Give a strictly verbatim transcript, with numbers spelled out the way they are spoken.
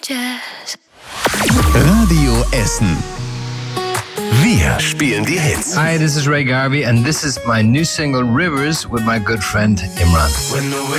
Jazz. Radio Essen. Wir spielen die Hits. Hi, this is Ray Garvey and this is my new single Rivers with my good friend Imran.